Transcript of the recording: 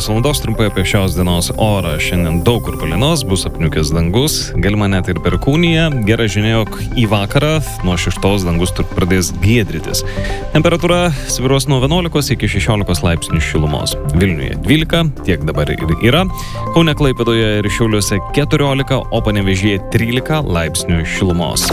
valandos trumpai apie šios dienos orą. Šiandien daug kur palynos, bus apniukęs dangus, galima net ir perkūnija. Gera žinia, jog į vakarą nuo 6 dangus pradės giedrytis. Temperatūra svyruos nuo 11 iki 16 laipsnių šilumos. Vilniuje 12, tiek dabar ir yra. Kaune, Klaipėdoje ir Šiauliuose 14, o Panevėžyje 13 laipsnių šilumos.